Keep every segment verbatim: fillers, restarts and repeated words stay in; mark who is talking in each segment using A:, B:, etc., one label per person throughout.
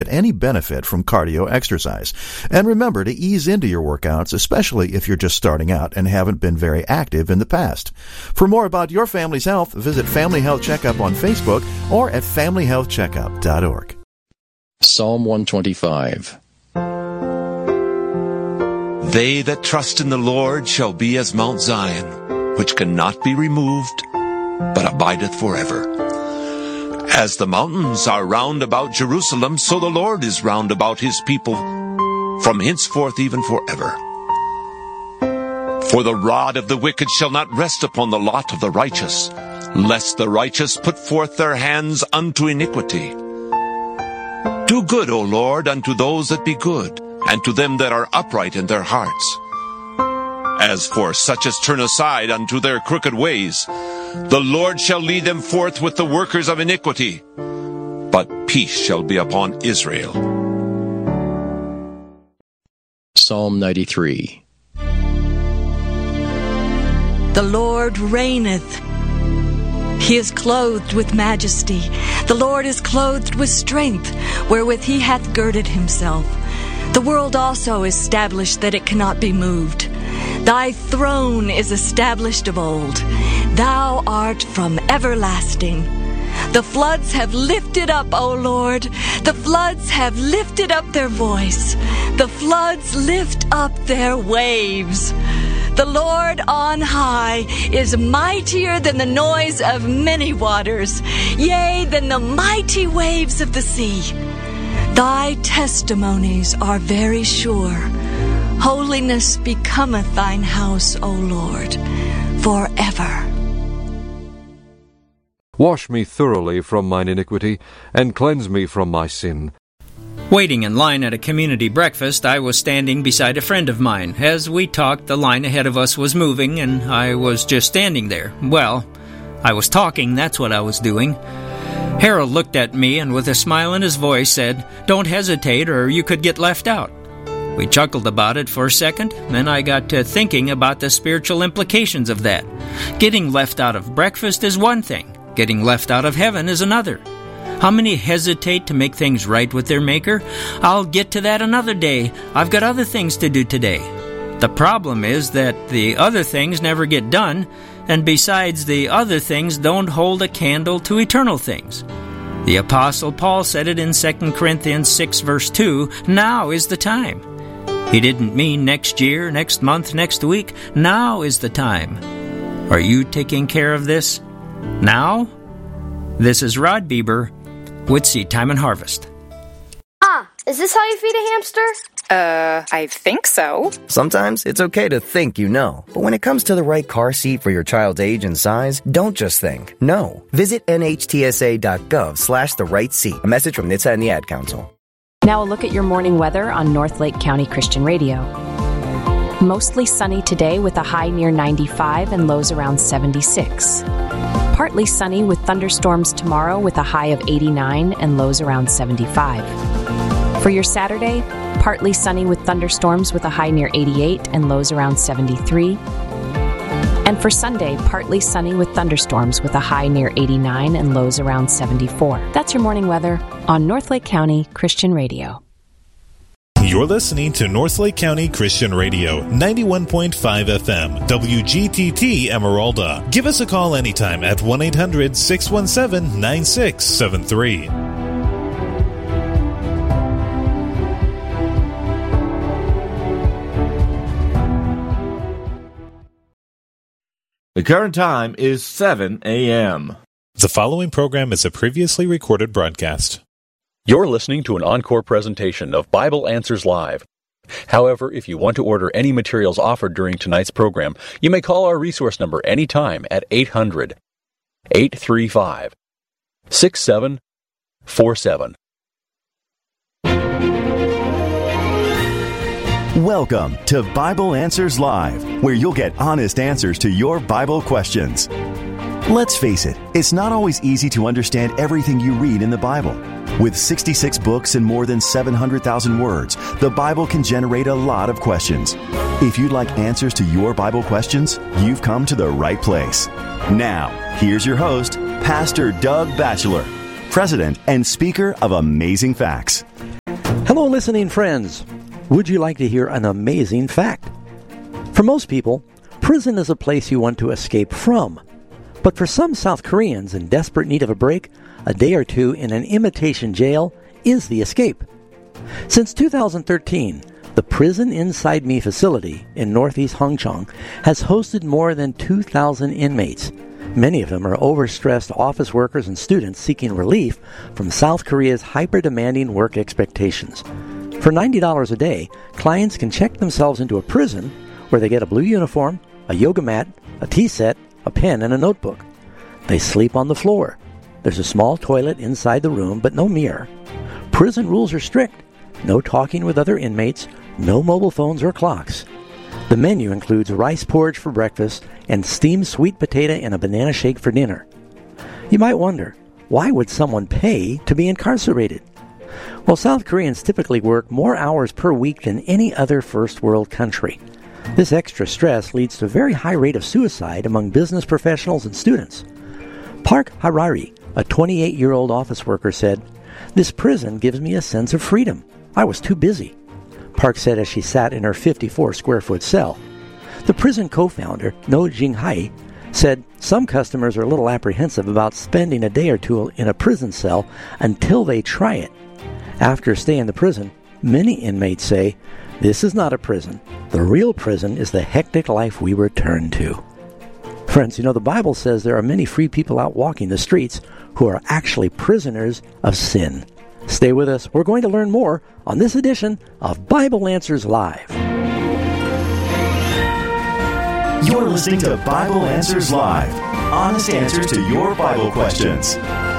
A: any benefit from cardio exercise. And remember to ease into your workouts, especially if you're just starting out and haven't been very active in the past. For more about your family's health, visit Family Health Checkup on Facebook or at family health checkup dot org.
B: Psalm one twenty-five.
C: They that trust in the Lord shall be as Mount Zion, which cannot be removed, but abideth forever. As the mountains are round about Jerusalem, so the Lord is round about his people, from henceforth even forever. For the rod of the wicked shall not rest upon the lot of the righteous, lest the righteous put forth their hands unto iniquity. Do good, O Lord, unto those that be good, and to them that are upright in their hearts. As for such as turn aside unto their crooked ways, the Lord shall lead them forth with the workers of iniquity, but peace shall be upon Israel.
B: Psalm ninety-three.
D: The Lord reigneth. He is clothed with majesty. The Lord is clothed with strength, wherewith he hath girded himself. The world also is established that it cannot be moved. Thy throne is established of old. Thou art from everlasting. The floods have lifted up, O Lord. The floods have lifted up their voice. The floods lift up their waves. The Lord on high is mightier than the noise of many waters, yea, than the mighty waves of the sea. Thy testimonies are very sure. Holiness becometh thine house, O Lord, forever.
E: Wash me thoroughly from mine iniquity, and cleanse me from my sin.
F: Waiting in line at a community breakfast, I was standing beside a friend of mine. As we talked, the line ahead of us was moving, and I was just standing there. Well, I was talking, that's what I was doing. Harold looked at me and with a smile in his voice said, "Don't hesitate or you could get left out." We chuckled about it for a second, then I got to thinking about the spiritual implications of that. Getting left out of breakfast is one thing. Getting left out of heaven is another. How many hesitate to make things right with their Maker? I'll get to that another day. I've got other things to do today. The problem is that the other things never get done, and besides, the other things don't hold a candle to eternal things. The Apostle Paul said it in Second Corinthians six, verse two, now is the time. He didn't mean next year, next month, next week. Now is the time. Are you taking care of this now? This is Rod Bieber with Seed Time and Harvest.
G: Ah, is this how you feed a hamster?
H: Uh, I think so.
I: Sometimes it's okay to think you know, but when it comes to the right car seat for your child's age and size, don't just think. No. Visit nhtsa.gov slash the right seat. A message from N H T S A and the Ad Council.
J: Now a look at your morning weather on North Lake County Christian Radio. Mostly sunny today with a high near ninety-five and lows around seventy-six. Partly sunny with thunderstorms tomorrow with a high of eighty-nine and lows around seventy-five. For your Saturday, partly sunny with thunderstorms with a high near eighty-eight and lows around seventy-three. And for Sunday, partly sunny with thunderstorms with a high near eighty-nine and lows around seventy-four. That's your morning weather on North Lake County Christian Radio.
K: You're listening to North Lake County Christian Radio, ninety-one point five F M, W G T T Emeralda. Give us a call anytime at one eight hundred six one seven nine six seven three.
L: The current time is seven a.m.
K: The following program is a previously recorded broadcast.
M: You're listening to an encore presentation of Bible Answers Live. However, if you want to order any materials offered during tonight's program, you may call our resource number anytime at eight hundred eight three five six seven four seven.
N: Welcome to Bible Answers Live, where you'll get honest answers to your Bible questions. Let's face it, it's not always easy to understand everything you read in the Bible. With sixty-six books and more than seven hundred thousand words, the Bible can generate a lot of questions. If you'd like answers to your Bible questions, you've come to the right place. Now, here's your host, Pastor Doug Batchelor, President and Speaker of Amazing Facts.
O: listening friends. Would you like to hear an amazing fact? For most people, prison is a place you want to escape from. But for some South Koreans in desperate need of a break, a day or two in an imitation jail is the escape. Since two thousand thirteen, the Prison Inside Me facility in northeast Hongchong has hosted more than two thousand inmates. Many of them are overstressed office workers and students seeking relief from South Korea's hyper-demanding work expectations. For ninety dollars a day, clients can check themselves into a prison where they get a blue uniform, a yoga mat, a tea set, a pen, and a notebook. They sleep on the floor. There's a small toilet inside the room, but no mirror. Prison rules are strict. No talking with other inmates, no mobile phones or clocks. The menu includes rice porridge for breakfast and steamed sweet potato and a banana shake for dinner. You might wonder, why would someone pay to be incarcerated? Well, South Koreans typically work more hours per week than any other first world country. This extra stress leads to a very high rate of suicide among business professionals and students. Park Harari, a twenty-eight-year-old office worker, said, "This prison gives me a sense of freedom. I was too busy." Park said as she sat in her fifty-four square foot cell. The prison co-founder, No Jinghai, said some customers are a little apprehensive about spending a day or two in a prison cell until they try it. After a stay in the prison, many inmates say, "This is not a prison. The real prison is the hectic life we return to." Friends, you know, the Bible says there are many free people out walking the streets who are actually prisoners of sin. Stay with us. We're going to learn more on this edition of Bible Answers Live.
N: You're listening to Bible Answers Live. Honest answers to your Bible questions.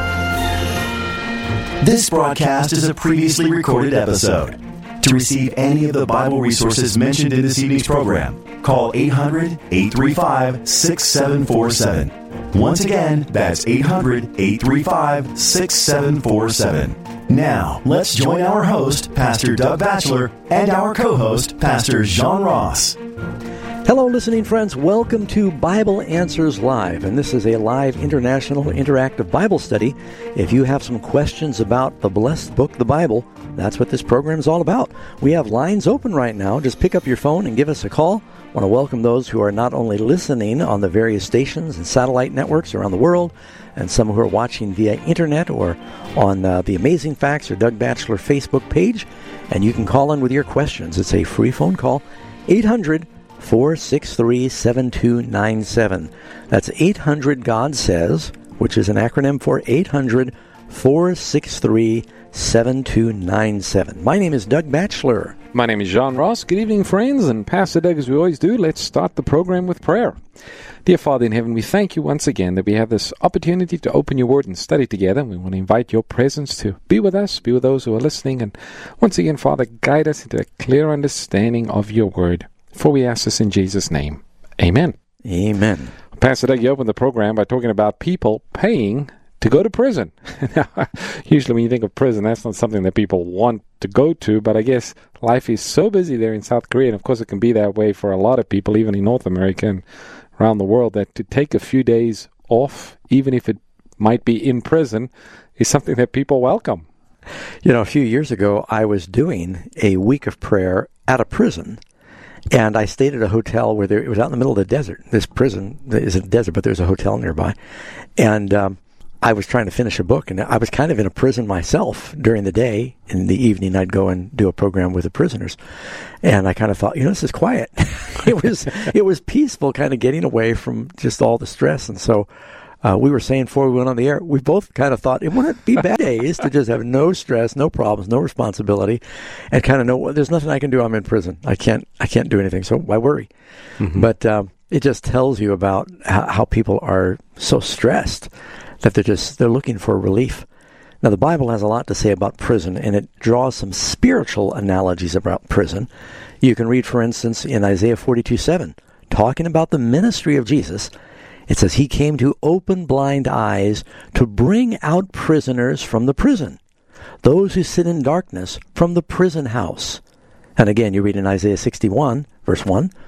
N: This broadcast is a previously recorded episode. To receive any of the Bible resources mentioned in this evening's program, call eight hundred, eight three five, six seven four seven. Once again, that's eight hundred, eight three five, six seven four seven. Now, let's join our host, Pastor Doug Batchelor, and our co-host, Pastor Jean Ross.
O: Hello, listening friends. Welcome to Bible Answers Live, and this is a live international interactive Bible study. If you have some questions about the blessed book, the Bible, that's what this program is all about. We have lines open right now. Just pick up your phone and give us a call. I want to welcome those who are not only listening on the various stations and satellite networks around the world, and some who are watching via internet or on uh, the Amazing Facts or Doug Batchelor Facebook page. And you can call in with your questions. It's a free phone call, eight hundred, four six three, seven two nine seven. That's eight hundred God Says, which is an acronym for eight hundred, four six three, seven two nine seven. My name is Doug Batchelor.
P: My name is Jean Ross. Good evening, friends. And Pastor Doug, as we always do, let's start the program with prayer. Dear Father in heaven, we thank you once again that we have this opportunity to open your word and study together. We want to invite your presence to be with us, be with those who are listening. And once again, Father, guide us into a clear understanding of your word. For we ask this in Jesus' name. Amen.
O: Amen.
P: Pastor Doug, you opened the program by talking about people paying to go to prison. Now, usually when you think of prison, that's not something that people want to go to, but I guess life is so busy there in South Korea, and of course it can be that way for a lot of people, even in North America and around the world, that to take a few days off, even if it might be in prison, is something that people welcome.
O: You know, a few years ago, I was doing a week of prayer at a prison. And I stayed at a hotel where there, it was out in the middle of the desert. This prison is a desert, but there's a hotel nearby. And um, I was trying to finish a book, and I was kind of in a prison myself during the day. In the evening, I'd go and do a program with the prisoners. And I kind of thought, you know, this is quiet. it was it was peaceful, kind of getting away from just all the stress. And so uh, we were saying before we went on the air, we both kind of thought it wouldn't be bad days to just have no stress, no problems, no responsibility, and kind of know, well, there's nothing I can do. I'm in prison. I can't I can't do anything, so why worry? Mm-hmm. But um, it just tells you about how, how people are so stressed that they're just they're looking for relief. Now, the Bible has a lot to say about prison, and it draws some spiritual analogies about prison. You can read, for instance, in Isaiah forty-two seven, talking about the ministry of Jesus. It says, he came to open blind eyes, to bring out prisoners from the prison, those who sit in darkness from the prison house. And again, you read in Isaiah sixty-one, verse one,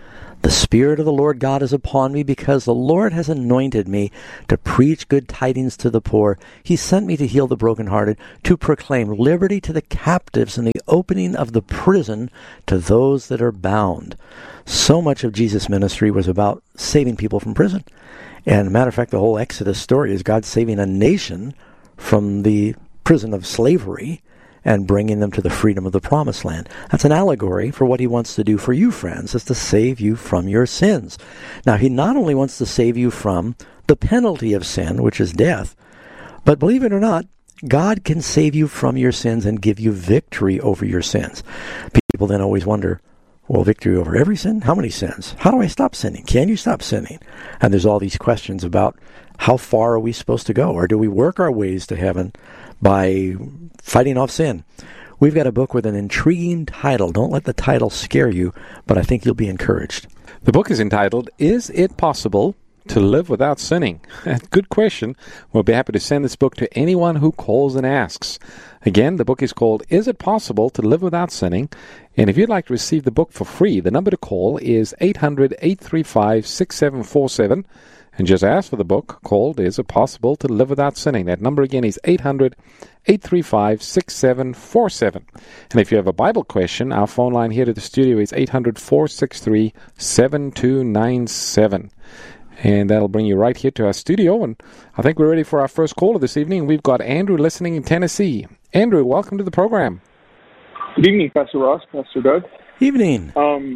O: The Spirit of the Lord God is upon me, because the Lord has anointed me to preach good tidings to the poor. He sent me to heal the brokenhearted, to proclaim liberty to the captives and the opening of the prison to those that are bound. So much of Jesus' ministry was about saving people from prison. And as a matter of fact, the whole Exodus story is God saving a nation from the prison of slavery and bringing them to the freedom of the promised land. That's an allegory for what he wants to do for you, friends, is to save you from your sins. Now, he not only wants to save you from the penalty of sin, which is death, but believe it or not, God can save you from your sins and give you victory over your sins. People then always wonder, well, victory over every sin? How many sins? How do I stop sinning? Can you stop sinning? And there's all these questions about how far are we supposed to go? Or do we work our ways to heaven by fighting off sin? We've got a book with an intriguing title. Don't let the title scare you, but I think you'll be encouraged.
P: The book is entitled, Is It Possible to Live Without Sinning? Good question. We'll be happy to send this book to anyone who calls and asks. Again, the book is called, Is It Possible to Live Without Sinning? And if you'd like to receive the book for free, the number to call is eight hundred, eight three five, six seven four seven. And just ask for the book called, Is It Possible to Live Without Sinning? That number again is eight hundred, eight three five, six seven four seven. And if you have a Bible question, our phone line here to the studio is eight hundred, four six three, seven two nine seven. And that'll bring you right here to our studio. And I think we're ready for our first caller this evening. We've got Andrew listening in Tennessee. Andrew, welcome to the program.
Q: Good evening, Pastor Ross, Pastor Doug.
O: Evening.
Q: Um,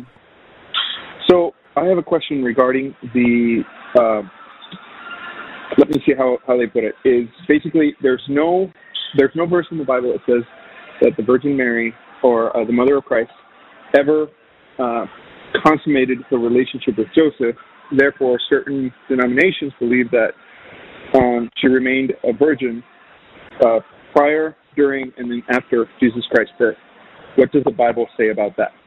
Q: so I have a question regarding the... Uh, let me see how, how they put it. Is basically there's no there's no verse in the Bible that says that the Virgin Mary or uh, the Mother of Christ ever uh, consummated the relationship with Joseph. Therefore, certain denominations believe that um, she remained a virgin uh, prior, during, and then after Jesus Christ's birth. What does the Bible say about that?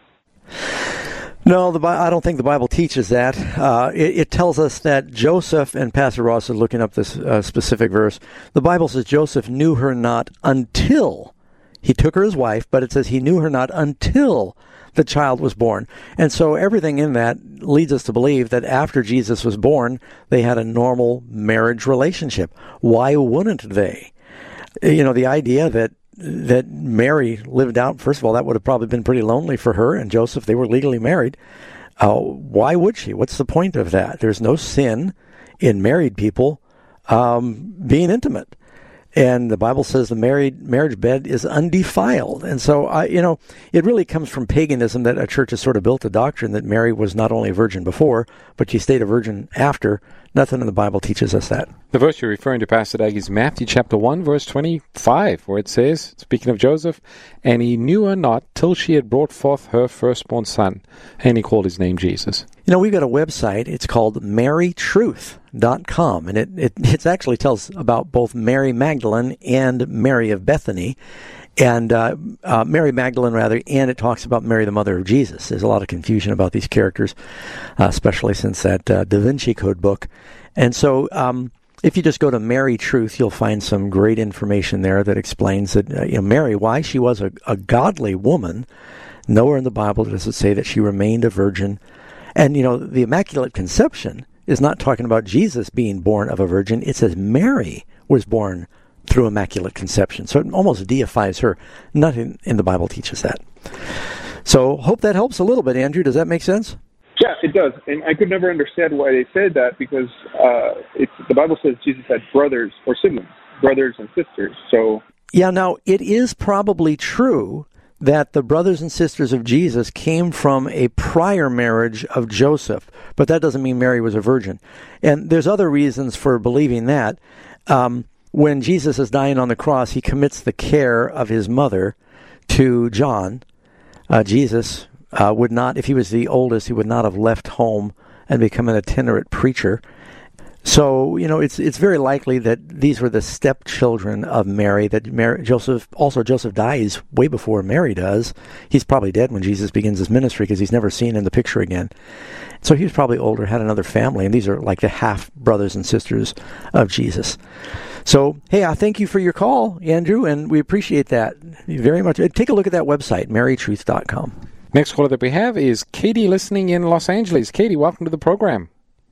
O: No, the, I don't think the Bible teaches that. Uh, it, it tells us that Joseph, and Pastor Ross is looking up this uh, specific verse, the Bible says Joseph knew her not until he took her as wife, but it says he knew her not until the child was born. And so everything in that leads us to believe that after Jesus was born, they had a normal marriage relationship. Why wouldn't they? You know, the idea that that Mary lived out, first of all, that would have probably been pretty lonely for her and Joseph. They were legally married. Uh, why would she? What's the point of that? There's no sin in married people um, being intimate. And the Bible says the married marriage bed is undefiled. And so, I, you know, it really comes from paganism that a church has sort of built a doctrine that Mary was not only a virgin before, but she stayed a virgin after. Nothing in the Bible teaches us that.
P: The verse you're referring to, Pastor Doug, is Matthew chapter one, verse twenty-five, where it says, speaking of Joseph, and he knew her not till she had brought forth her firstborn son, and he called his name Jesus.
O: You know, we've got a website. It's called Mary Truth dot com, and it, it it actually tells about both Mary Magdalene and Mary of Bethany, and uh, uh, Mary Magdalene, rather, and it talks about Mary, the mother of Jesus. There's a lot of confusion about these characters, uh, especially since that uh, Da Vinci Code book. And so um, if you just go to Mary Truth, you'll find some great information there that explains that uh, you know, Mary, why she was a, a godly woman. Nowhere in the Bible does it say that she remained a virgin. And, you know, the Immaculate Conception is not talking about Jesus being born of a virgin. It says Mary was born through Immaculate Conception. So it almost deifies her. Nothing in the Bible teaches that. So hope that helps a little bit, Andrew. Does that make sense?
Q: Yeah, it does. And I could never understand why they said that, because uh, it's, the Bible says Jesus had brothers or siblings, brothers and sisters. So
O: yeah, now it is probably true that the brothers and sisters of Jesus came from a prior marriage of Joseph, but that doesn't mean Mary was a virgin. And there's other reasons for believing that. Um, when Jesus is dying on the cross, he commits the care of his mother to John. Uh, Jesus uh, would not, if he was the oldest, he would not have left home and become an itinerant preacher. So, you know, it's it's very likely that these were the stepchildren of Mary, that Mary, Joseph, also Joseph dies way before Mary does. He's probably dead when Jesus begins his ministry because he's never seen in the picture again. So he was probably older, had another family, and these are like the half brothers and sisters of Jesus. So, hey, I thank you for your call, Andrew, and we appreciate that very much. Take a look at that website, Mary Truth dot com.
P: Next caller that we have is Katie, listening in Los Angeles. Katie, welcome to the program.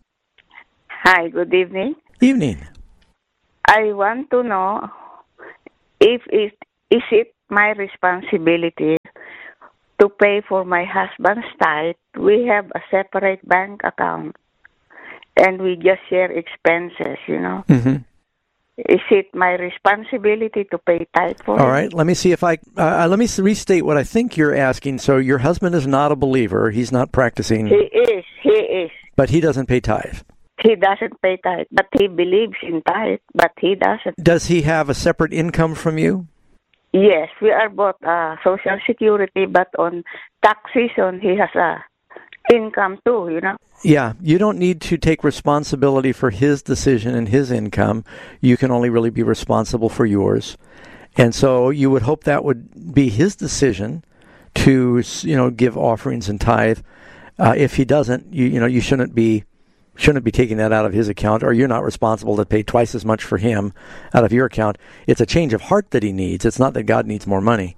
R: Hi, good evening.
O: Evening.
R: I want to know if it is it my responsibility to pay for my husband's tithe. We have a separate bank account, and we just share expenses, you know.
O: Mm-hmm.
R: Is it my responsibility to pay tithe for
O: All
R: it?
O: right, let me see if I, uh, let me restate what I think you're asking. So your husband is not a believer. He's not practicing.
R: He is, he is.
O: But he doesn't pay tithe.
R: He doesn't pay tithe, but he believes in tithe, but he doesn't.
O: Does he have a separate income from you?
R: Yes, we are both uh, Social Security, but on tax season, he has a income too, you know.
O: Yeah, you don't need to take responsibility for his decision and his income. You can only really be responsible for yours. And so you would hope that would be his decision to, you know, give offerings and tithe. Uh, if he doesn't, you you know, you shouldn't be shouldn't be taking that out of his account, or you're not responsible to pay twice as much for him out of your account. It's a change of heart that he needs. It's not that God needs more money.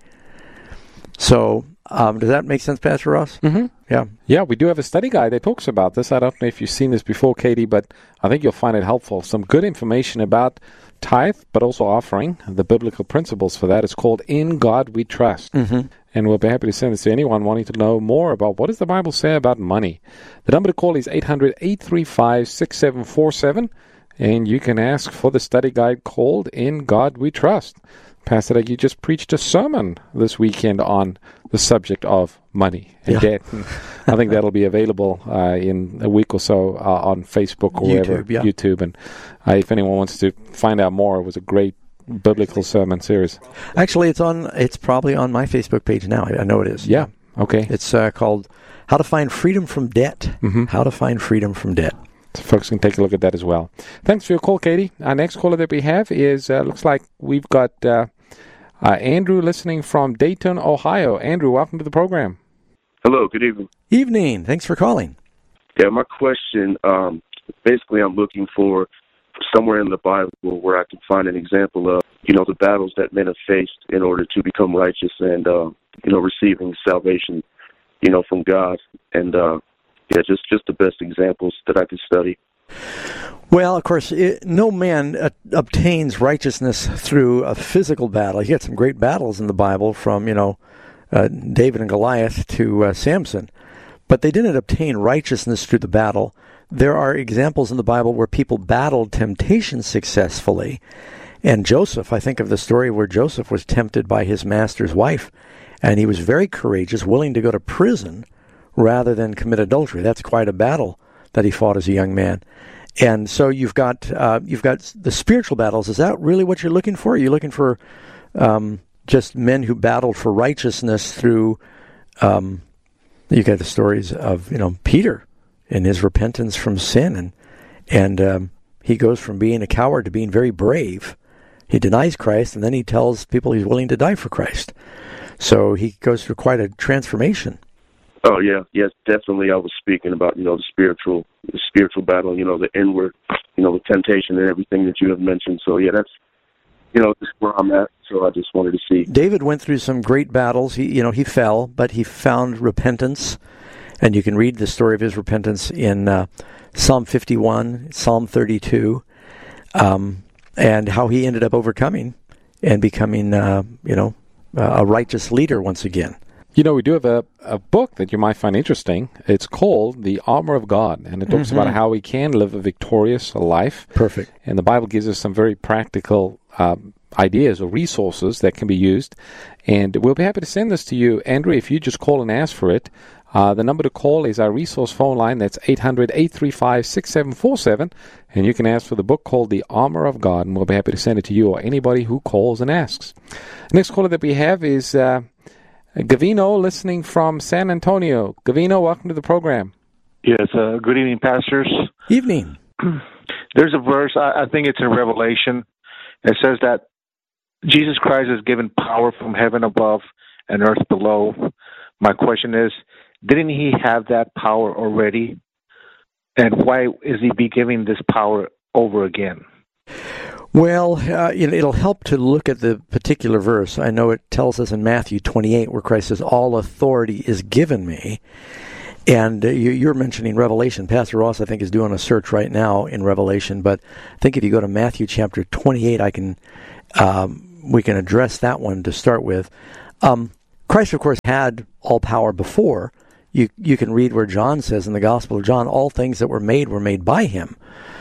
O: So, um, does that make sense, Pastor Ross?
P: Mm-hmm.
O: Yeah.
P: Yeah, we do have a study guide that talks about this. I don't know if you've seen this before, Katie, but I think you'll find it helpful. Some good information about tithe, but also offering, the biblical principles for that. It's called In God We Trust.
O: Mm-hmm.
P: And we'll be happy to send this to anyone wanting to know more about what does the Bible say about money. The number to call is eight hundred, eight three five, six seven four seven, and you can ask for the study guide called In God We Trust. Pastor, you just preached a sermon this weekend on the subject of money and
O: yeah.
P: debt. And I think that'll be available uh, in a week or so uh, on Facebook or
O: YouTube,
P: wherever,
O: yeah.
P: YouTube. And uh, if anyone wants to find out more, it was a great biblical sermon series.
O: Actually, it's on. It's probably on my Facebook page now. I know it is.
P: Yeah. Okay.
O: It's uh, called "How to Find Freedom from Debt."
P: Mm-hmm.
O: How to Find Freedom from Debt.
P: So folks can take a look at that as well. Thanks for your call, Katie. Our next caller that we have is uh, looks like we've got uh, uh, Andrew listening from Dayton, Ohio. Andrew, welcome to the program.
S: Hello. Good evening.
O: Evening. Thanks for calling.
S: Yeah, my question. Um, basically, I'm looking for. Somewhere in the Bible where I can find an example of, you know, the battles that men have faced in order to become righteous and, uh, you know, receiving salvation, you know, from God. And, uh, yeah, just, just the best examples that I could study.
O: Well, of course, it, no man uh, obtains righteousness through a physical battle. You get some great battles in the Bible from, you know, uh, David and Goliath to uh, Samson. But they didn't obtain righteousness through the battle. There are examples in the Bible where people battled temptation successfully. And Joseph, I think of the story where Joseph was tempted by his master's wife, and he was very courageous, willing to go to prison rather than commit adultery. That's quite a battle that he fought as a young man. And so you've got uh, you've got the spiritual battles. Is that really what you're looking for? Are you looking for um, just men who battled for righteousness through? Um, you got the stories of you know Peter. In his repentance from sin, and and um, he goes from being a coward to being very brave. He denies Christ, and then he tells people he's willing to die for Christ. So he goes through quite a transformation.
S: Oh yeah, yes, definitely. I was speaking about you know the spiritual, the spiritual battle, you know the inward, you know the temptation and everything that you have mentioned. So yeah, that's you know just where I'm at. So I just wanted to see.
O: David went through some great battles. He you know he fell, but he found repentance. And you can read the story of his repentance in uh, Psalm fifty-one, Psalm thirty-two, um, and how he ended up overcoming and becoming, uh, you know, a righteous leader once again.
P: You know, we do have a, a book that you might find interesting. It's called The Armor of God, and it talks mm-hmm. about how we can live a victorious life.
O: Perfect.
P: And the Bible gives us some very practical um, ideas or resources that can be used. And we'll be happy to send this to you, Andrew, if you just call and ask for it. Uh, the number to call is our resource phone line. That's eight hundred, eight three five, six seven four seven. And you can ask for the book called The Armor of God, and we'll be happy to send it to you or anybody who calls and asks. Next caller that we have is uh, Gavino, listening from San Antonio. Gavino, welcome to the program.
T: Yes, uh, good evening, pastors.
O: Evening.
T: There's a verse, I, I think it's in Revelation. It says that Jesus Christ is given power from heaven above and earth below. My question is, didn't he have that power already? And why is he be giving this power over again?
O: Well, uh, it, it'll help to look at the particular verse. I know it tells us in Matthew twenty-eight where Christ says, all authority is given me. And uh, you, you're mentioning Revelation. Pastor Ross, I think, is doing a search right now in Revelation. But I think if you go to Matthew chapter twenty-eight, I can um, we can address that one to start with. Um, Christ, of course, had all power before. You you can read where John says in the Gospel of John, all things that were made were made by him.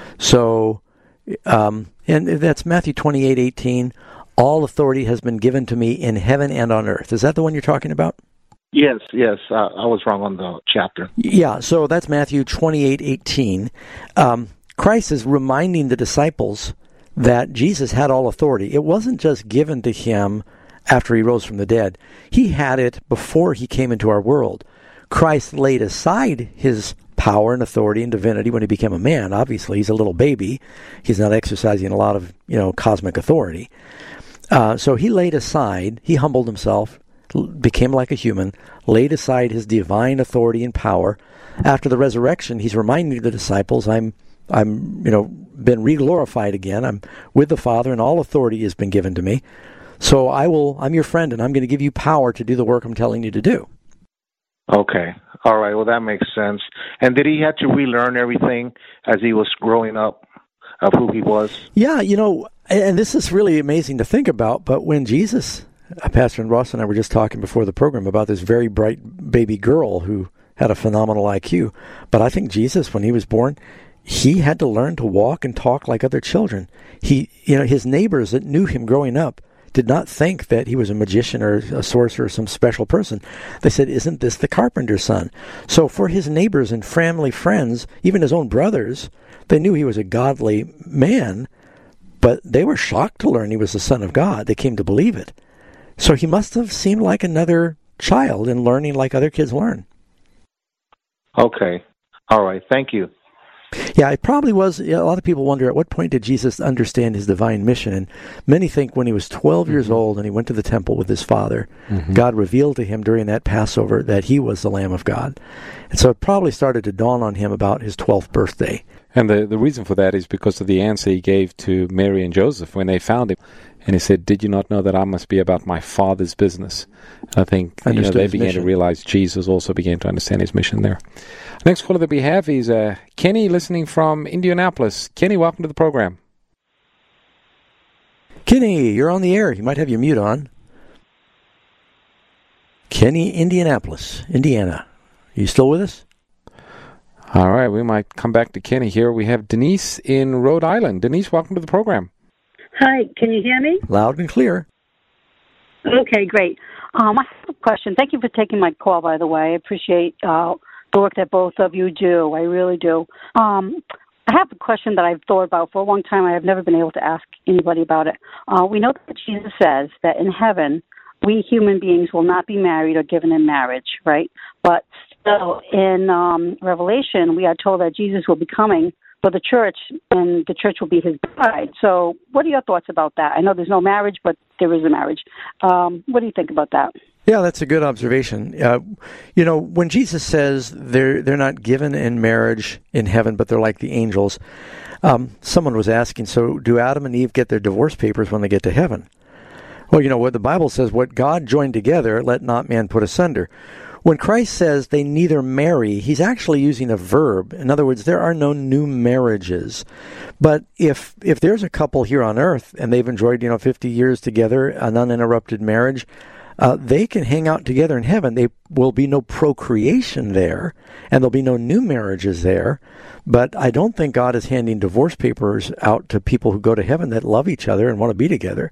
O: So, um, and that's Matthew twenty-eight eighteen. All authority has been given to me in heaven and on earth. Is that the one you're talking about?
T: Yes, yes. Uh, I was wrong on the chapter.
O: Yeah, so that's Matthew twenty-eight eighteen. Um, Christ is reminding the disciples that Jesus had all authority. It wasn't just given to him after he rose from the dead. He had it before he came into our world. Christ laid aside his power and authority and divinity when he became a man. Obviously, he's a little baby. He's not exercising a lot of, you know, cosmic authority. Uh, so he laid aside, he humbled himself, became like a human, laid aside his divine authority and power. After the resurrection, he's reminding the disciples, I'm, I'm, you know, been re-glorified again. I'm with the Father, and all authority has been given to me. So I will, I'm your friend, and I'm going to give you power to do the work I'm telling you to do.
T: Okay. All right. Well, that makes sense. And did he have to relearn everything as he was growing up of who he was?
O: Yeah, you know, and this is really amazing to think about, but when Jesus, Pastor and Ross and I were just talking before the program about this very bright baby girl who had a phenomenal I Q, but I think Jesus, when he was born, he had to learn to walk and talk like other children. He, you know, his neighbors that knew him growing up did not think that he was a magician or a sorcerer or some special person. They said, isn't this the carpenter's son? So for his neighbors and family friends, even his own brothers, they knew he was a godly man, but they were shocked to learn he was the Son of God. They came to believe it. So he must have seemed like another child and learning like other kids learn.
T: Okay. All right. Thank you.
O: Yeah, it probably was. A lot of people wonder, at what point did Jesus understand his divine mission? And many think when he was twelve mm-hmm. years old and he went to the temple with his father, mm-hmm. God revealed to him during that Passover that he was the Lamb of God. And so it probably started to dawn on him about his twelfth birthday.
P: And the, the reason for that is because of the answer he gave to Mary and Joseph when they found him. And he said, did you not know that I must be about my Father's business? I think you know, they began mission. to realize Jesus also began to understand his mission there. Next caller that we have is uh, Kenny, listening from Indianapolis. Kenny, welcome to the program.
O: Kenny, you're on the air. You might have your mute on. Kenny, Indianapolis, Indiana. Are you still with us?
P: All right, we might come back to Kenny here. We have Denise in Rhode Island. Denise, welcome to the program.
U: Hi, can you hear me?
O: Loud and clear.
U: Okay, great. Um, I have a question. Thank you for taking my call, by the way. I appreciate uh, the work that both of you do. I really do. Um, I have a question that I've thought about for a long time. I have never been able to ask anybody about it. Uh, we know that Jesus says that in heaven, we human beings will not be married or given in marriage, right? But still, in um, Revelation, we are told that Jesus will be coming for the church, and the church will be his bride. So what are your thoughts about that? I know there's no marriage, but there is a marriage. Um, what do you think about that?
O: Yeah, that's a good observation. Uh, you know, when Jesus says they're they're not given in marriage in heaven, but they're like the angels, um, someone was asking, so do Adam and Eve get their divorce papers when they get to heaven? Well, you know, what the Bible says, what God joined together, let not man put asunder. When Christ says they neither marry, he's actually using a verb. In other words, there are no new marriages. But if if there's a couple here on earth and they've enjoyed, you know, fifty years together, an uninterrupted marriage, uh, they can hang out together in heaven. There will be no procreation there, and there'll be no new marriages there. But I don't think God is handing divorce papers out to people who go to heaven that love each other and want to be together.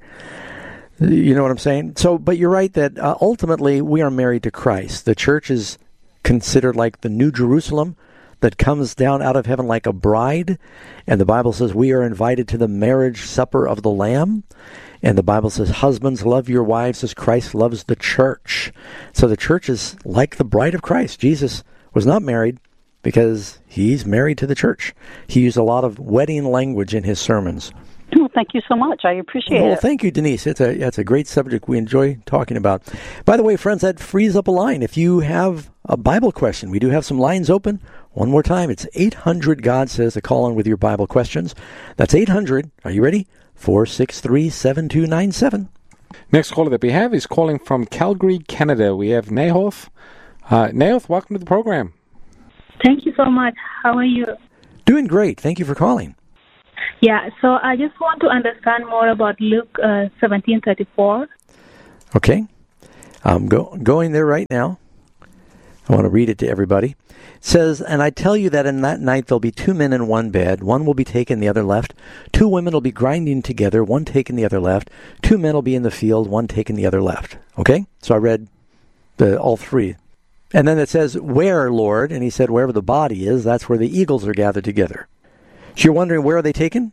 O: You know what I'm saying? So, but you're right that uh, ultimately we are married to Christ. The church is considered like the New Jerusalem that comes down out of heaven like a bride. And the Bible says we are invited to the marriage supper of the Lamb. And the Bible says, husbands, love your wives as Christ loves the church. So the church is like the bride of Christ. Jesus was not married because he's married to the church. He used a lot of wedding language in his sermons.
U: Oh, thank you so much. I appreciate
O: well,
U: it.
O: Well, thank you, Denise. It's a it's a great subject we enjoy talking about. By the way, friends, that frees up a line. If you have a Bible question, we do have some lines open. One more time, it's eight hundred God Says to call in with your Bible questions. That's eight hundred, are you ready? four six three, seven two nine seven.
P: Next caller that we have is calling from Calgary, Canada. We have Nahoth. Uh, Nahoth, welcome to the program.
A: Thank you so much. How are you?
O: Doing great. Thank you for calling.
A: Yeah, so I just want to understand more about Luke uh, seventeen thirty-four.
O: Okay. I'm go- going there right now. I want to read it to everybody. It says, "And I tell you that in that night there'll be two men in one bed. One will be taken, the other left. Two women will be grinding together, one taken, the other left. Two men will be in the field, one taken, the other left." Okay? So I read the, all three. And then it says, "Where, Lord?" And he said, "Wherever the body is, that's where the eagles are gathered together." So you're wondering, where are they taken?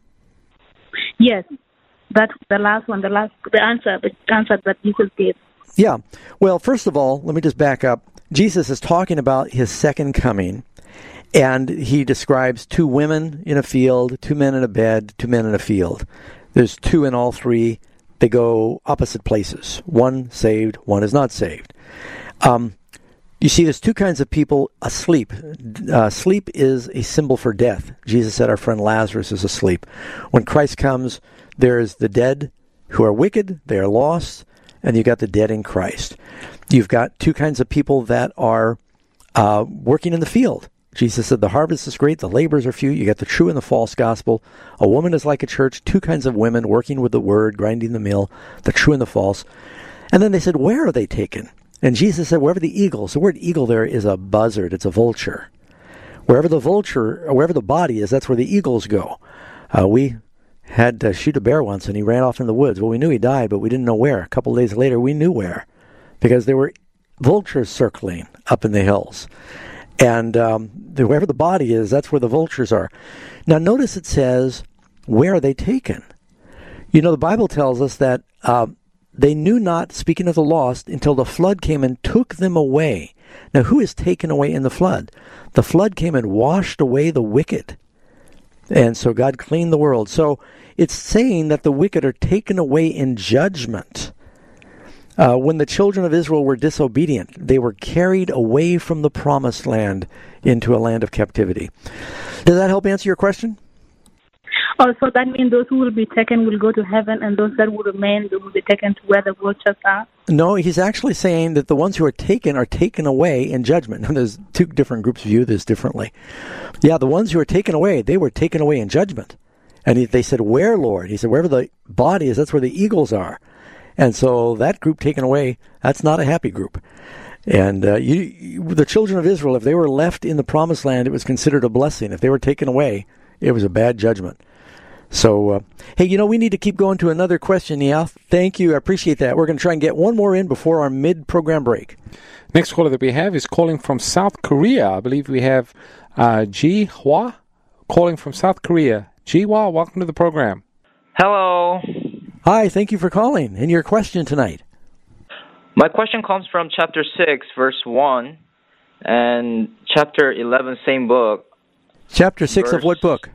A: Yes, that's the last one, the last, the answer, the answer that Jesus gave.
O: Yeah. Well, first of all, let me just back up. Jesus is talking about his second coming, and he describes two women in a field, two men in a bed, two men in a field. There's two in all three. They go opposite places. One saved, one is not saved. Um, you see, there's two kinds of people asleep. Uh, sleep is a symbol for death. Jesus said our friend Lazarus is asleep. When Christ comes, there's the dead who are wicked, they are lost, and you've got the dead in Christ. You've got two kinds of people that are uh, working in the field. Jesus said the harvest is great, the laborers are few. You got the true and the false gospel. A woman is like a church, two kinds of women working with the word, grinding the mill, the true and the false. And then they said, where are they taken? And Jesus said, wherever the eagles. The word eagle there is a buzzard, it's a vulture. Wherever the vulture, or wherever the body is, that's where the eagles go. Uh, we had to shoot a bear once, and he ran off in the woods. Well, we knew he died, but we didn't know where. A couple of days later, we knew where, because there were vultures circling up in the hills. And um, wherever the body is, that's where the vultures are. Now, notice it says, where are they taken? You know, the Bible tells us that uh, they knew not, speaking of the lost, until the flood came and took them away. Now, who is taken away in the flood? The flood came and washed away the wicked. And so God cleaned the world. So it's saying that the wicked are taken away in judgment. Uh, when the children of Israel were disobedient, they were carried away from the promised land into a land of captivity. Does that help answer your question?
A: Oh, so that means those who will be taken will go to heaven, and those that will remain will be taken to where the vultures are?
O: No, he's actually saying that the ones who are taken are taken away in judgment. Now, there's two different groups view this differently. Yeah, the ones who are taken away, they were taken away in judgment. And he, they said, where, Lord? He said, wherever the body is, that's where the eagles are. And so that group taken away, that's not a happy group. And uh, you, you, the children of Israel, if they were left in the promised land, it was considered a blessing. If they were taken away, it was a bad judgment. So, uh, hey, you know, we need to keep going to another question, Neil. Thank you. I appreciate that. We're going to try and get one more in before our mid-program break.
P: Next caller that we have is calling from South Korea. I believe we have uh, Ji Hwa calling from South Korea. Ji Hwa, welcome to the program.
V: Hello.
O: Hi, thank you for calling. And your question tonight?
V: My question comes from chapter six, verse one, and chapter eleven, same book.
O: Chapter six
V: verse...
O: of what book?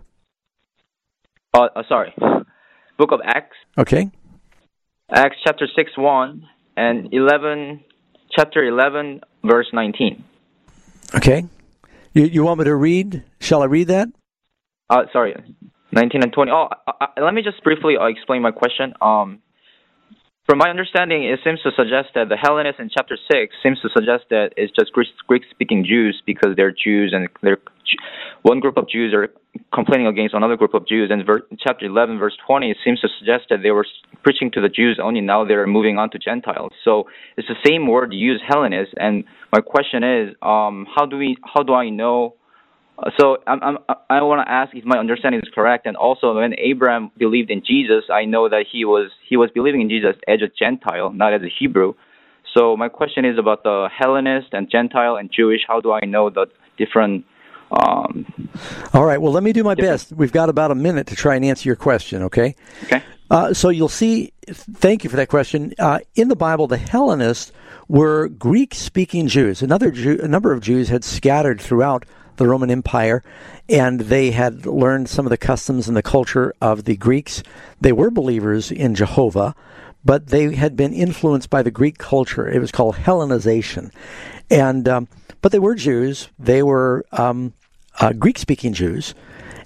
V: Uh, uh, sorry, Book of Acts.
O: Okay.
V: Acts chapter six, one, and eleven, chapter eleven, verse nineteen.
O: Okay. You you want me to read? Shall I read that?
V: Uh, sorry, nineteen and twenty. Oh, uh, uh, let me just briefly uh, explain my question. Um, from my understanding, it seems to suggest that the Hellenists in chapter six seems to suggest that it's just Greek-speaking Jews because they're Jews, and they're one group of Jews are complaining against another group of Jews. And ver- chapter eleven, verse twenty, it seems to suggest that they were preaching to the Jews only. Now they're moving on to Gentiles. So it's the same word used, Hellenists. And my question is, um, how do we? How do I know? Uh, so I'm, I'm, I want to ask if my understanding is correct. And also, when Abraham believed in Jesus, I know that he was he was believing in Jesus as a Gentile, not as a Hebrew. So my question is about the Hellenist and Gentile and Jewish. How do I know the different? Um,
O: All right. Well, let me do my best. We've got about a minute to try and answer your question. Okay.
V: Okay.
O: Uh, so you'll see. Thank you for that question. Uh, in the Bible, the Hellenists were Greek-speaking Jews. Another Jew, a number of Jews had scattered throughout the Roman Empire, and they had learned some of the customs and the culture of the Greeks. They were believers in Jehovah, but they had been influenced by the Greek culture. It was called Hellenization. And um, but they were Jews. They were um, uh, Greek-speaking Jews,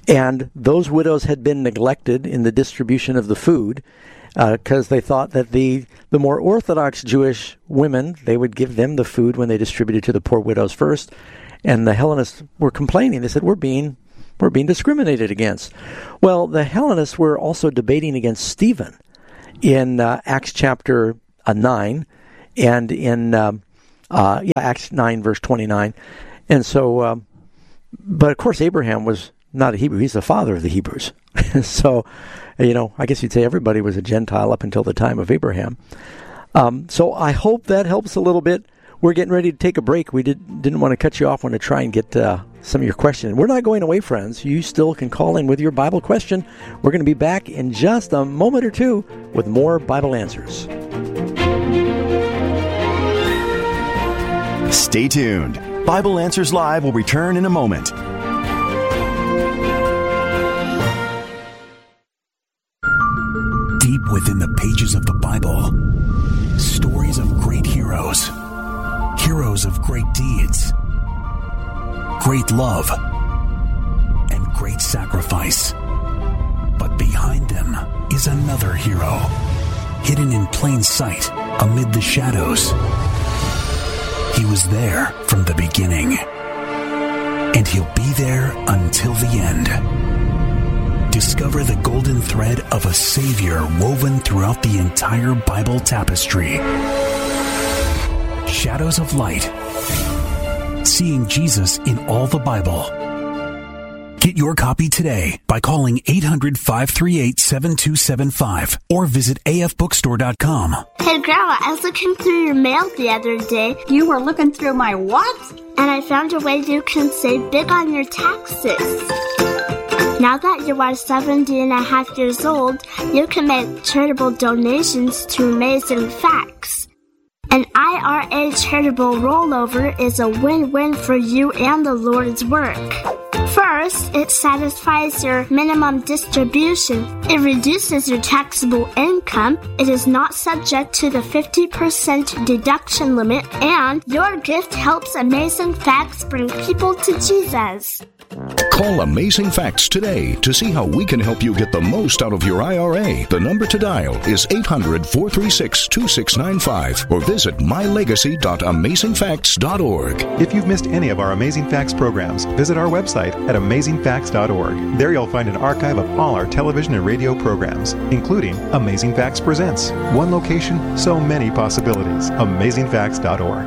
O: And those widows had been neglected in the distribution of the food because uh, they thought that the, the more Orthodox Jewish women, they would give them the food when they distributed to the poor widows first. And the Hellenists were complaining. They said, we're being, we're being discriminated against. Well, the Hellenists were also debating against Stephen in uh, Acts chapter uh, nine and in um, uh, yeah, Acts nine, verse twenty-nine. And so, um, but of course, Abraham was not a Hebrew. He's the father of the Hebrews. So, you know, I guess you'd say everybody was a Gentile up until the time of Abraham. Um, so I hope that helps a little bit. We're getting ready to take a break. We did, didn't want to cut you off. Want to try and get uh, some of your questions. We're not going away, friends. You still can call in with your Bible question. We're going to be back in just a moment or two with more Bible Answers.
N: Stay tuned. Bible Answers Live will return in a moment.
B: Deep within the pages of the Bible, stories of great heroes, heroes of great deeds, great love, and great sacrifice. But behind them is another hero, hidden in plain sight amid the shadows. He was there from the beginning, and he'll be there until the end. Discover the golden thread of a Savior woven throughout the entire Bible tapestry. Shadows of Light. Seeing Jesus in all the Bible. Get your copy today by calling eight hundred, five three eight, seven two seven five or visit a f bookstore dot com.
C: Hey, Grandma, I was looking through your mail the other day.
W: You were looking through my what?
C: And I found a way you can save big on your taxes. Now that you are seventy and a half years old, you can make charitable donations to Amazing Facts. An I R A charitable rollover is a win-win for you and the Lord's work. First, it satisfies your minimum distribution. It reduces your taxable income. It is not subject to the fifty percent deduction limit. And your gift helps Amazing Facts bring people to Jesus.
X: Call Amazing Facts today to see how we can help you get the most out of your I R A. The number to dial is eight hundred, four three six, two six nine five or visit my legacy dot amazing facts dot org.
Y: If you've missed any of our Amazing Facts programs, visit our website at amazing facts dot org. There you'll find an archive of all our television and radio programs, including Amazing Facts Presents. One location, so many possibilities. amazing facts dot org.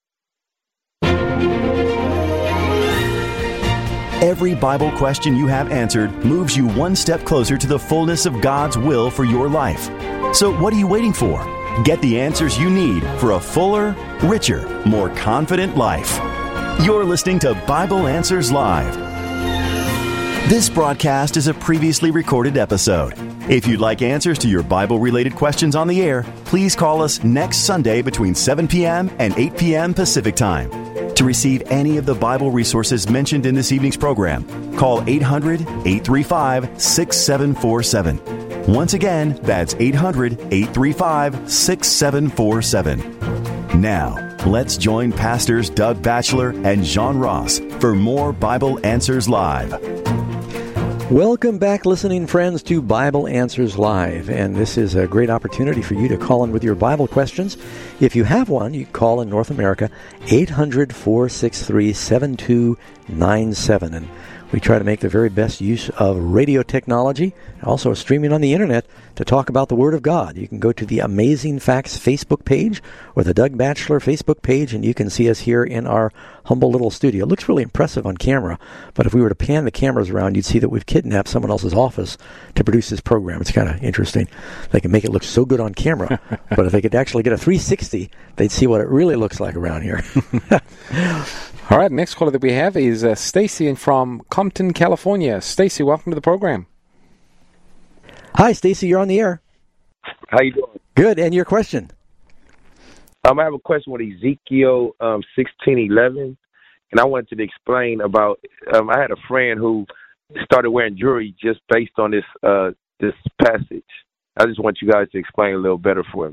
N: Every Bible question you have answered moves you one step closer to the fullness of God's will for your life. So what are you waiting for? Get the answers you need for a fuller, richer, more confident life. You're listening to Bible Answers Live. This broadcast is a previously recorded episode. If you'd like answers to your Bible-related questions on the air, please call us next Sunday between seven p.m. and eight p.m. Pacific Time. To receive any of the Bible resources mentioned in this evening's program, call eight hundred, eight three five, six seven four seven. Once again, that's eight hundred, eight three five, six seven four seven. Now, let's join Pastors Doug Batchelor and John Ross for more Bible Answers Live.
O: Welcome back, listening friends, to Bible Answers Live. And this is a great opportunity for you to call in with your Bible questions. If you have one, you call in North America, eight hundred, four six three, seven two nine seven. And we try to make the very best use of radio technology, also streaming on the internet, to talk about the Word of God. You can go to the Amazing Facts Facebook page or the Doug Batchelor Facebook page, and you can see us here in our humble little studio. It looks really impressive on camera, but if we were to pan the cameras around, you'd see that we've kidnapped someone else's office to produce this program. It's kind of interesting. They can make it look so good on camera, but if they could actually get a three sixty, they'd see what it really looks like around here.
P: All right, next caller that we have is uh, Stacy from Compton, California. Stacy, welcome to the program.
O: Hi, Stacy, you're on the air.
Z: How you doing?
O: Good, and your question?
Z: Um, I have a question with Ezekiel um, sixteen eleven, and I wanted to explain about, um, I had a friend who started wearing jewelry just based on this uh, this passage. I just want you guys to explain a little better for me.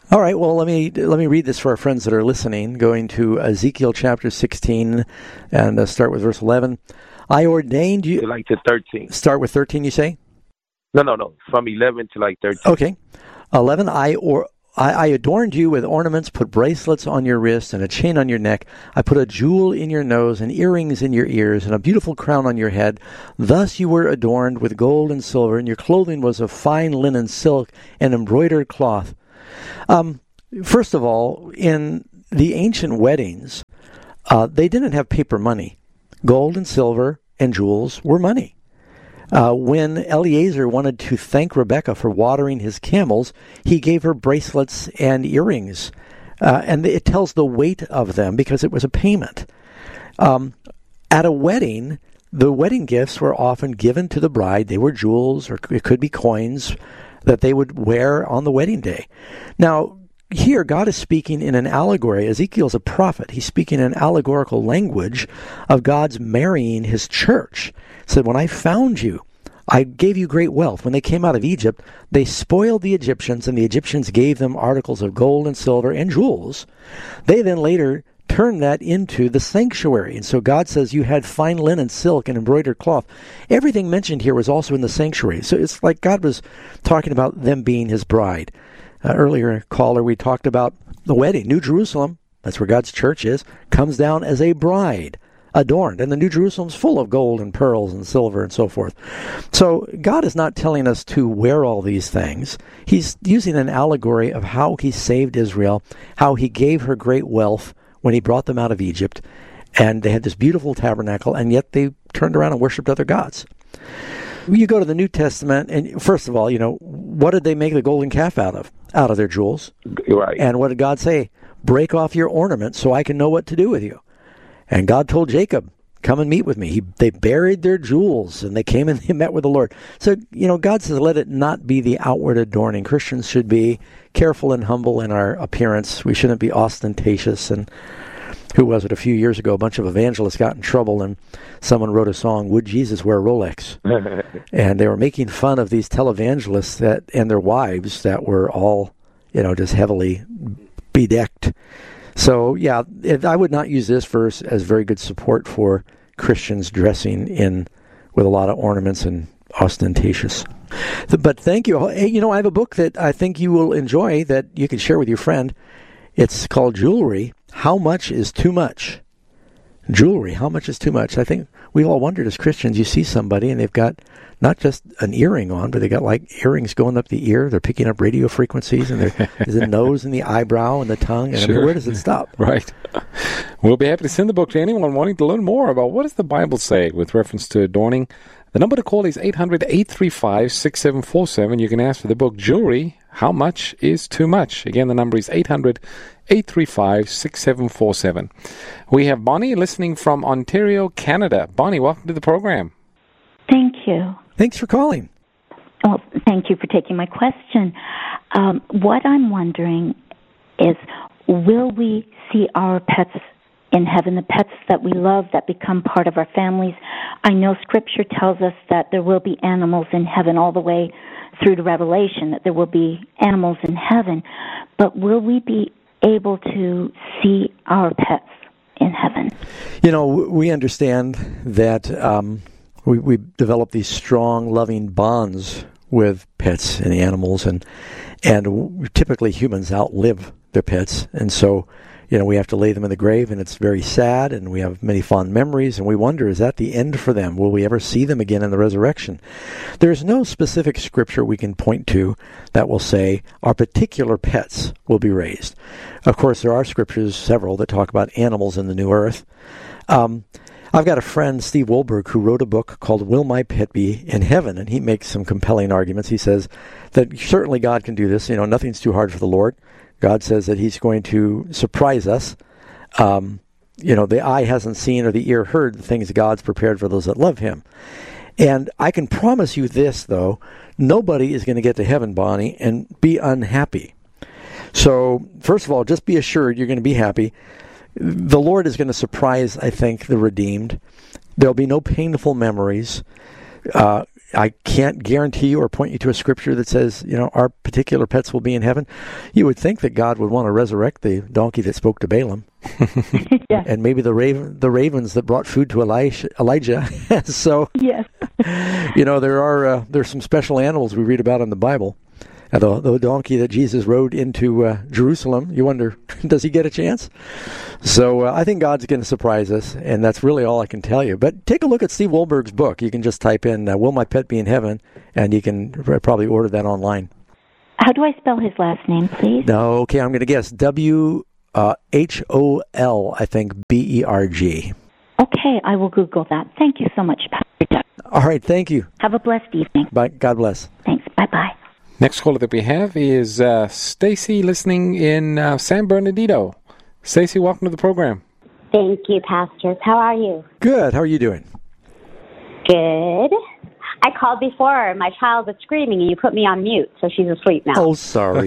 O: All right, well, let me let me read this for our friends that are listening, going to Ezekiel chapter sixteen, and uh, start with verse eleven. I ordained you...
Z: To like to thirteen.
O: Start with thirteen, you say?
Z: No, no, no. From eleven to like thirteen.
O: Okay. eleven, I or... I, I adorned you with ornaments, put bracelets on your wrist and a chain on your neck. I put a jewel in your nose and earrings in your ears and a beautiful crown on your head. Thus you were adorned with gold and silver, and your clothing was of fine linen, silk, and embroidered cloth. Um, first of all, in the ancient weddings, uh, they didn't have paper money. Gold and silver and jewels were money. Uh, when Eliezer wanted to thank Rebekah for watering his camels, he gave her bracelets and earrings. Uh, and it tells the weight of them because it was a payment. Um, at a wedding, the wedding gifts were often given to the bride. They were jewels, or it could be coins that they would wear on the wedding day. Now, here, God is speaking in an allegory. Ezekiel's a prophet. He's speaking in allegorical language of God's marrying his church. He said, when I found you, I gave you great wealth. When they came out of Egypt, they spoiled the Egyptians, and the Egyptians gave them articles of gold and silver and jewels. They then later turned that into the sanctuary. And so God says you had fine linen, silk, and embroidered cloth. Everything mentioned here was also in the sanctuary. So it's like God was talking about them being his bride. Uh, earlier caller, we talked about the wedding. New Jerusalem, that's where God's church is, comes down as a bride, adorned. And the New Jerusalem's full of gold and pearls and silver and so forth. So God is not telling us to wear all these things. He's using an allegory of how he saved Israel, how he gave her great wealth when he brought them out of Egypt. And they had this beautiful tabernacle, and yet they turned around and worshipped other gods. You go to the New Testament, and first of all, you know, what did they make the golden calf out of? Out of their jewels.
Z: Right.
O: And what did God say? Break off your ornaments so I can know what to do with you. And God told Jacob, come and meet with me. He, they buried their jewels, and they came and they met with the Lord. So, you know, God says, let it not be the outward adorning. Christians should be careful and humble in our appearance. We shouldn't be ostentatious. And who was it a few years ago? A bunch of evangelists got in trouble, and someone wrote a song, Would Jesus Wear a Rolex? And they were making fun of these televangelists that and their wives that were all, you know, just heavily bedecked. So, yeah, it, I would not use this verse as very good support for Christians dressing in with a lot of ornaments and ostentatious. But thank you. Hey, you know, I have a book that I think you will enjoy that you can share with your friend. It's called Jewelry. How much is too much? Jewelry, how much is too much? I think we all wondered as Christians, you see somebody and they've got not just an earring on, but they got like earrings going up the ear. They're picking up radio frequencies, and there's the nose and the eyebrow and the tongue. And
P: Sure.
O: I mean, where does it stop?
P: Right. We'll be happy to send the book to anyone wanting to learn more about what does the Bible say with reference to adorning. The number to call is eight hundred, eight three five, six seven four seven. You can ask for the book Jewelry, How Much is Too Much? Again, the number is eight hundred, eight three five, six seven four seven. We have Bonnie listening from Ontario, Canada. Bonnie, welcome to the program.
D: Thank you.
O: Thanks for calling.
D: Well, thank you for taking my question. Um, what I'm wondering is, will we see our pets in heaven, the pets that we love that become part of our families? I know Scripture tells us that there will be animals in heaven all the way through to Revelation, that there will be animals in heaven. But will we be able to see our pets in heaven?
O: You know, we understand that um, we, we develop these strong, loving bonds with pets and animals, and and typically humans outlive their pets, and so, you know, we have to lay them in the grave, and it's very sad, and we have many fond memories, and we wonder, is that the end for them? Will we ever see them again in the resurrection? There's no specific scripture we can point to that will say our particular pets will be raised. Of course, there are scriptures, several, that talk about animals in the new earth. Um, I've got a friend, Steve Wohlberg, who wrote a book called Will My Pet Be in Heaven? And he makes some compelling arguments. He says that certainly God can do this. You know, nothing's too hard for the Lord. God says that he's going to surprise us. Um, you know, the eye hasn't seen or the ear heard the things God's prepared for those that love him. And I can promise you this, though. Nobody is going to get to heaven, Bonnie, and be unhappy. So, first of all, just be assured you're going to be happy. The Lord is going to surprise, I think, the redeemed. There'll be no painful memories. Uh, I can't guarantee you or point you to a scripture that says, you know, our particular pets will be in heaven. You would think that God would want to resurrect the donkey that spoke to Balaam. Yeah. And maybe the raven, the ravens that brought food to Elijah. Elijah. So,
A: yes.
O: You know, there are uh, there's some special animals we read about in the Bible. Uh, the, the donkey that Jesus rode into uh, Jerusalem, you wonder, does he get a chance? So uh, I think God's going to surprise us, and that's really all I can tell you. But take a look at Steve Wohlberg's book. You can just type in, uh, Will My Pet Be in Heaven? And you can probably order that online.
D: How do I spell his last name, please?
O: No, okay, I'm going to guess. W H O L, I think, B E R G.
D: Okay, I will Google that. Thank you so much, Pastor Doug.
O: All right, thank you.
D: Have a blessed evening.
O: Bye. God bless.
D: Thanks. Bye-bye.
P: Next caller that we have is uh, Stacy, listening in uh, San Bernardino. Stacy, welcome to the program.
E: Thank you, pastors. How are you?
O: Good. How are you doing?
E: Good. I called before. My child was screaming, and you put me on mute, so she's asleep now.
O: Oh, sorry.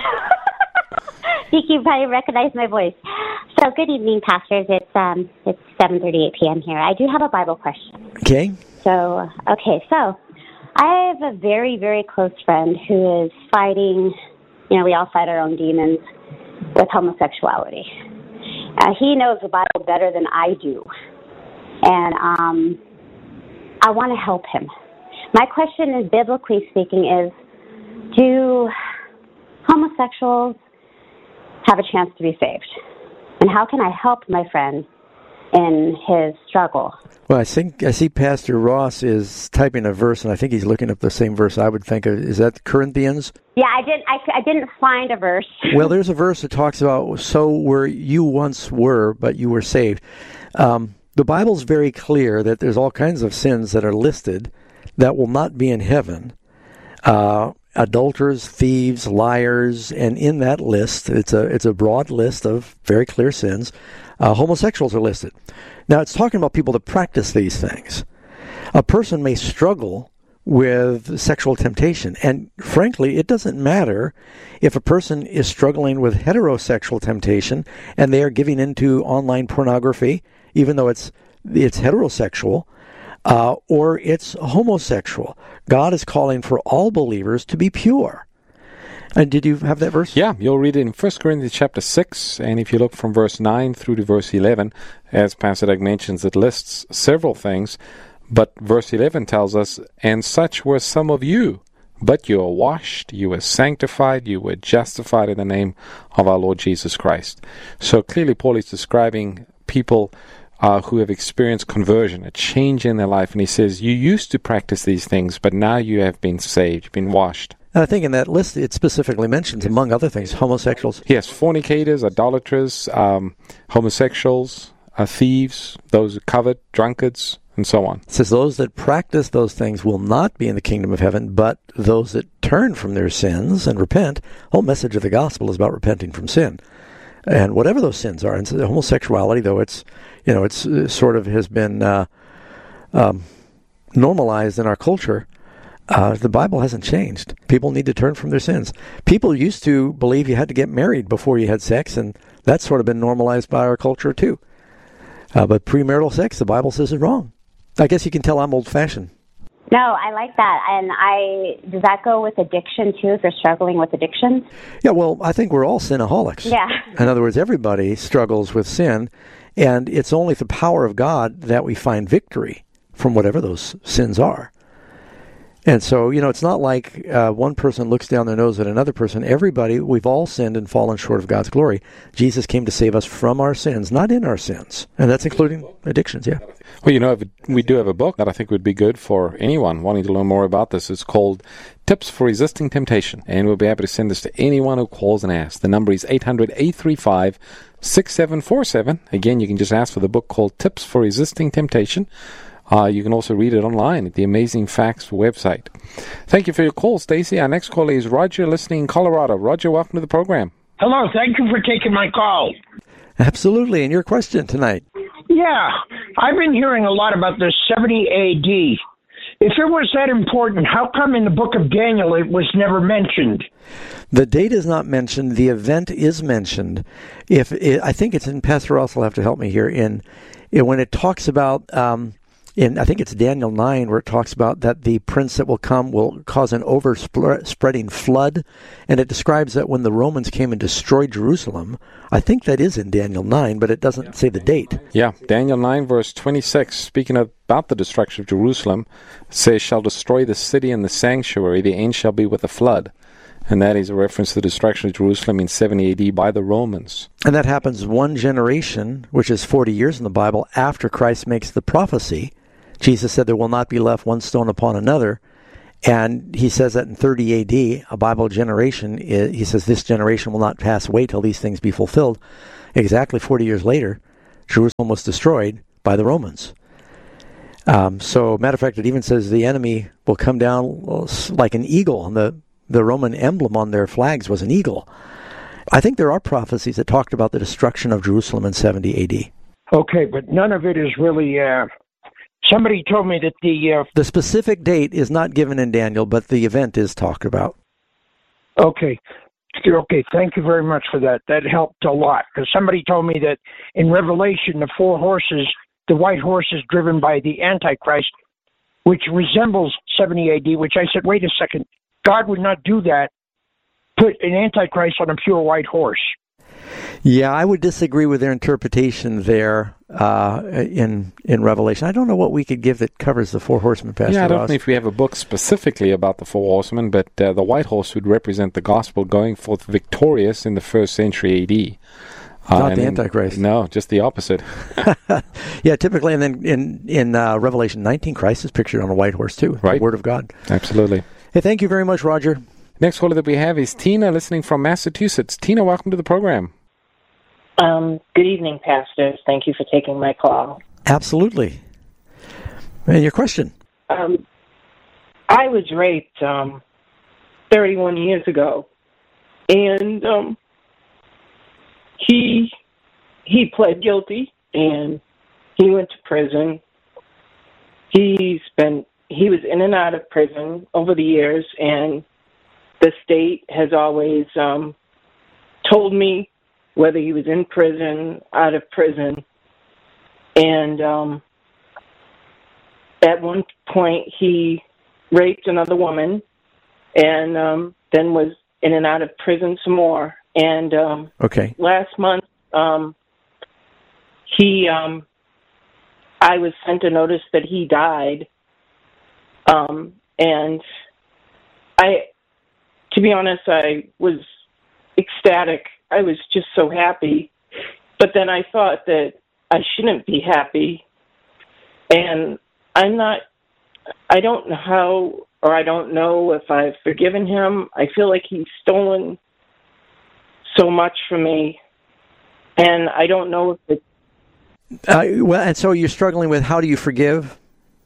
E: think you probably recognize my voice. So, good evening, pastors. It's um, it's seven thirty-eight p.m. here. I do have a Bible question.
O: Okay.
E: So, okay, so I have a very, very close friend who is fighting. You know, we all fight our own demons with homosexuality. Uh, he knows the Bible better than I do, and um, I want to help him. My question is, biblically speaking, is do homosexuals have a chance to be saved? And how can I help my friend in his struggle?
O: Well, I think I see Pastor Ross is typing a verse, and I think he's looking up the same verse I would think of. Is that Corinthians?
E: Yeah, I didn't. I, I didn't find a verse.
O: Well, there's a verse that talks about, so where you once were, but you were saved. Um, the Bible's very clear that there's all kinds of sins that are listed that will not be in heaven. Uh, adulterers, thieves, liars, and in that list, it's a it's a broad list of very clear sins. Uh, homosexuals are listed. Now, it's talking about people that practice these things. A person may struggle with sexual temptation, and frankly, it doesn't matter if a person is struggling with heterosexual temptation and they are giving into online pornography, even though it's it's heterosexual, uh, or it's homosexual. God is calling for all believers to be pure. And did you have that verse?
P: Yeah, you'll read it in First Corinthians chapter six, and if you look from verse nine through to verse eleven, as Pastor Doug mentions, it lists several things, but verse eleven tells us, and such were some of you, but you are washed, you were sanctified, you were justified in the name of our Lord Jesus Christ. So clearly Paul is describing people uh, who have experienced conversion, a change in their life, and he says, you used to practice these things, but now you have been saved, you've been washed.
O: And I think in that list it specifically mentions, among other things, homosexuals.
P: Yes, fornicators, idolaters, um, homosexuals, uh, thieves, those who covet, drunkards, and so on.
O: It says those that practice those things will not be in the kingdom of heaven, but those that turn from their sins and repent. The whole message of the gospel is about repenting from sin. And whatever those sins are, and so homosexuality, though it's, you know, it's uh, sort of has been uh, um, normalized in our culture, Uh, the Bible hasn't changed. People need to turn from their sins. People used to believe you had to get married before you had sex, and that's sort of been normalized by our culture too. Uh, but premarital sex, the Bible says, is wrong. I guess you can tell I'm old-fashioned.
E: No, I like that. And I does that go with addiction too, if you're struggling with addiction?
O: Yeah, well, I think we're all sinaholics.
E: Yeah.
O: In other words, everybody struggles with sin, and it's only the power of God that we find victory from whatever those sins are. And so, you know, it's not like uh, one person looks down their nose at another person. Everybody, we've all sinned and fallen short of God's glory. Jesus came to save us from our sins, not in our sins. And that's including addictions, yeah.
P: Well, you know, we do have a book that I think would be good for anyone wanting to learn more about this. It's called Tips for Resisting Temptation. And we'll be able to send this to anyone who calls and asks. The number is eight hundred, eight three five, six seven four seven. Again, you can just ask for the book called Tips for Resisting Temptation. Uh, you can also read it online at the Amazing Facts website. Thank you for your call, Stacy. Our next caller is Roger, listening in Colorado. Roger, welcome to the program.
F: Hello, thank you for taking my call.
O: Absolutely, and your question tonight.
F: Yeah, I've been hearing a lot about the seventy A D. If it was that important, how come in the book of Daniel it was never mentioned?
O: The date is not mentioned. The event is mentioned. If it, I think it's in, Pastor Ross will have to help me here, in, in when it talks about... Um, in, I think it's Daniel nine, where it talks about that the prince that will come will cause an overspreading flood. And it describes that when the Romans came and destroyed Jerusalem, I think that is in Daniel nine, but it doesn't yeah. say the date.
P: Yeah, Daniel nine, verse twenty-six, speaking about the destruction of Jerusalem, says, shall destroy the city and the sanctuary, the end shall be with a flood. And that is a reference to the destruction of Jerusalem in seventy A D by the Romans.
O: And that happens one generation, which is forty years in the Bible, after Christ makes the prophecy. Jesus said there will not be left one stone upon another. And he says that in thirty A D, a Bible generation, he says this generation will not pass away till these things be fulfilled. Exactly forty years later, Jerusalem was destroyed by the Romans. Um, so, matter of fact, it even says the enemy will come down like an eagle, and the The Roman emblem on their flags was an eagle. I think there are prophecies that talked about the destruction of Jerusalem in seventy A D.
F: Okay, but none of it is really... Uh, somebody told me that the... Uh,
O: the specific date is not given in Daniel, but the event is talked about.
F: Okay. Okay, thank you very much for that. That helped a lot, because somebody told me that in Revelation, the four horses, the white horse is driven by the Antichrist, which resembles seventy A D, which I said, wait a second. God would not do that, put an Antichrist on a pure white horse.
O: Yeah, I would disagree with their interpretation there uh, in in Revelation. I don't know what we could give that covers the four horsemen, Pastor
P: Yeah, I don't
O: Ross.
P: know if we have a book specifically about the four horsemen, but uh, the white horse would represent the gospel going forth victorious in the first century A D. Uh,
O: Not the Antichrist.
P: No, just the opposite.
O: Yeah, typically, and then in, in uh, Revelation nineteen, Christ is pictured on a white horse too,
P: right.
O: The Word of God.
P: Absolutely.
O: Hey, thank you very much, Roger.
P: Next caller that we have is Tina, listening from Massachusetts. Tina, welcome to the program.
G: Um, good evening, pastors. Thank you for taking my call.
O: Absolutely. And your question?
G: Um, I was raped um, thirty-one years ago, and um, he he pled guilty, and he went to prison. He spent He was in and out of prison over the years, and the state has always um, told me whether he was in prison, out of prison. And um, at one point, he raped another woman and um, then was in and out of prison some more. And um,
O: okay.
G: last month, um, he, um, I was sent a notice that he died. Um, and I, to be honest, I was ecstatic. I was just so happy. But then I thought that I shouldn't be happy. And I'm not, I don't know how, or I don't know if I've forgiven him. I feel like he's stolen so much from me. And I don't know if it's...
O: Uh, well, and so you're struggling with how do you forgive?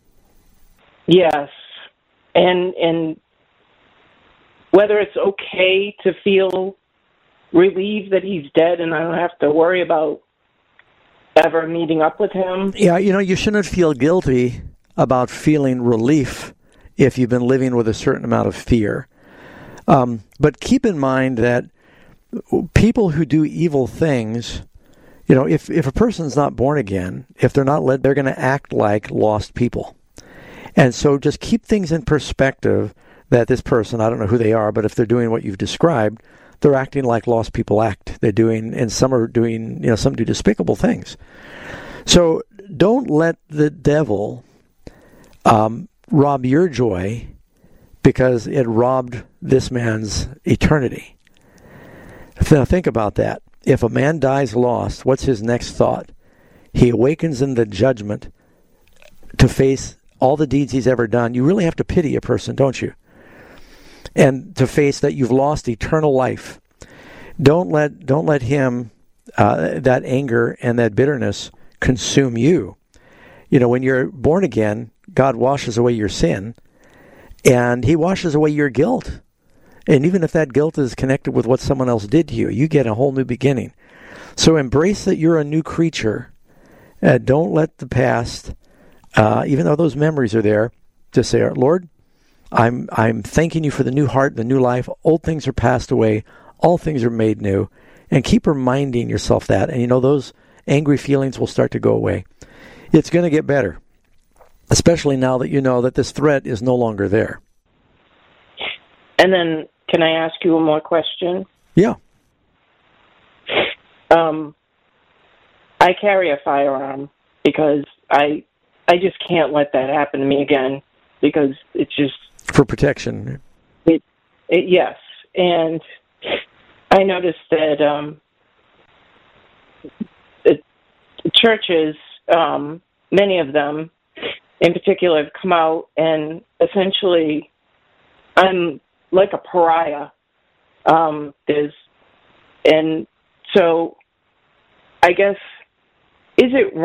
G: Yes, and and whether it's okay to feel relieved that he's dead and I don't have to worry about ever meeting up with him.
O: Yeah, you know, you shouldn't feel guilty about feeling relief if you've been living with a certain amount of fear. Um, but keep in mind that people who do evil things, you know, if, if a person's not born again, if they're not led, they're going to act like lost people. And so just keep things in perspective that this person, I don't know who they are, but if they're doing what you've described, they're acting like lost people act. They're doing, and some are doing, you know, some do despicable things. So don't let the devil um, rob your joy because it robbed this man's eternity. Now think about that. If a man dies lost, what's his next thought? He awakens in the judgment to face all the deeds he's ever done. You really have to pity a person, don't you? And to face that you've lost eternal life. Don't let don't let him, uh, that anger and that bitterness consume you. You know, when you're born again, God washes away your sin, and he washes away your guilt. And even if that guilt is connected with what someone else did to you, you get a whole new beginning. So embrace that you're a new creature. Uh, don't let the past... Uh, even though those memories are there, just say, Lord, I'm I'm thanking you for the new heart, the new life. Old things are passed away. All things are made new. And keep reminding yourself that. And, you know, those angry feelings will start to go away. It's going to get better. especially now that you know that this threat is no longer there.
G: And then, can I ask you one more question?
O: Yeah.
G: Um, I carry a firearm because I, I just can't let that happen to me again because it's just
O: for protection.
G: It, it yes, and I noticed that um, it, churches, um, many of them, in particular, have come out and essentially, I'm like a pariah. Um, there's, and so, I guess, is it